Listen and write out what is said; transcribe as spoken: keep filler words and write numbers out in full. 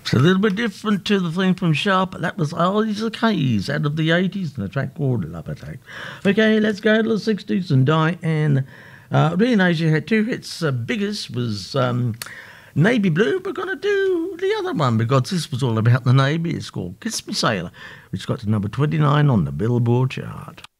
It's a little bit different to the theme from Sharp, but that was Alicia Keys out of the eighties and the track called Love Attack. Okay, let's go to the sixties and Diane. Uh, Renee, she had two hits. Uh, biggest was um, Navy Blue. We're going to do the other one because this was all about the Navy. It's called Kiss Me Sailor, which got to number twenty-nine on the Billboard chart.